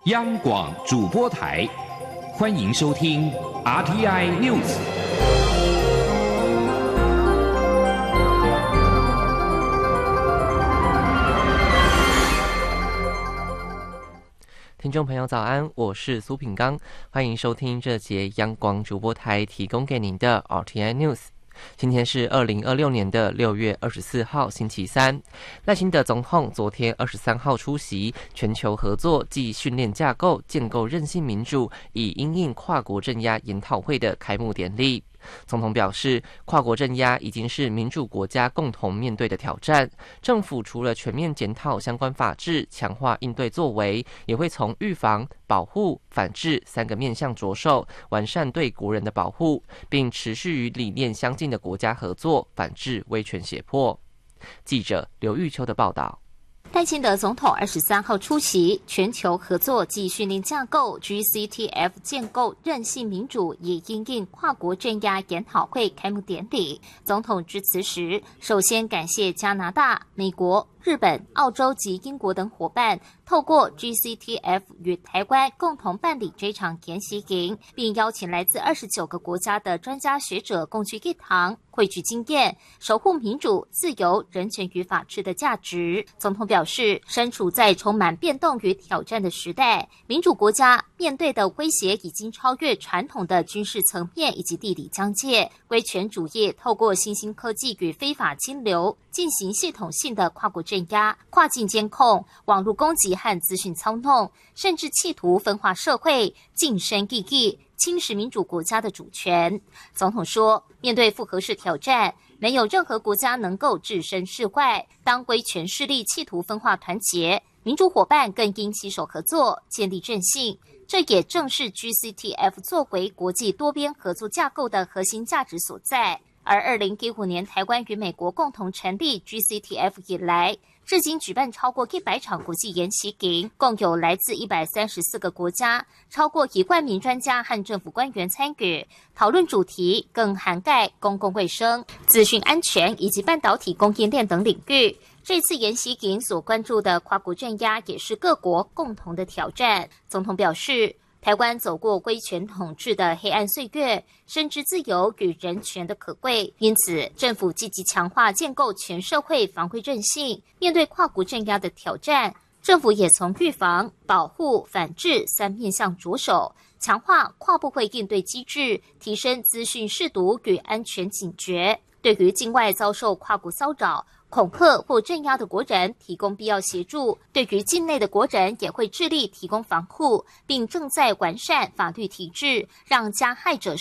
央广主播台，欢迎收听 RTI News。 听众朋友早安，我是苏品刚，欢迎收听这节央广主播台提供给您的 RTI News。今天是2026年的6月24号星期三，赖清德总统昨天23号出席全球合作暨训练架构建构韧性民主以因应跨国镇压研讨会的开幕典礼。总统表示，跨国镇压已经是民主国家共同面对的挑战。政府除了全面检讨相关法制，强化应对作为，也会从预防、保护、反制3个面向着手，完善对国人的保护，并持续与理念相近的国家合作，反制威权胁迫。记者刘玉秋的报道。 赖清德总统23号出席全球合作暨训练架构 GCTF 建构韧性民主以因应跨国镇压研讨会开幕典礼。总统致辞时，首先感谢加拿大、美国、日本、澳洲及英国等伙伴透过 GCTF 与台湾共同办理这场研习营，并邀请来自29个国家的专家学者共聚一堂，汇聚经验，守护民主、自由、人权与法治的价值。总统表示，身处在充满变动与挑战的时代，民主国家面对的威胁已经超越传统的军事层面以及地理疆界。威权主义透过新兴科技与非法金流进行系统性的跨国镇压、跨境监控、网络攻击和资讯操弄，甚至企图分化社会、晋升异议，侵蚀民主国家的主权。总统说，面对复合式挑战，没有任何国家能够置身事外。当威权势力企图分化团结，民主伙伴更应携手合作，建立韧性。这也正是 GCTF 作为国际多边合作架构的核心价值所在。而2015年台湾与美国共同成立 GCTF 以来，至今举办超过100场国际研习营，共有来自134个国家，超过1万名专家和政府官员参与。讨论主题更涵盖公共卫生、资讯安全以及半导体供应链等领域。这次研习营所关注的跨国镇压也是各国共同的挑战。总统表示，台湾走过威权统治的黑暗岁月，深知自由与人权的可贵，因此政府积极强化建构全社会防卫韧性。面对跨国镇压的挑战，政府也从预防、保护、反制3面向着手，强化跨部会应对机制，提升资讯识读与安全警觉。对于境外遭受跨国骚扰、恐吓或镇压的国人提供必要协助，对于境内的国人也会致力提供防护，并正在完善法律体制，让加害者